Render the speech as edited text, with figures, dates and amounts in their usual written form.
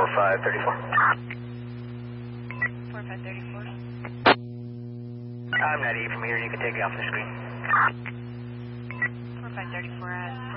4534. 4534. I'm not E from here. You can take it off the screen. 4534 at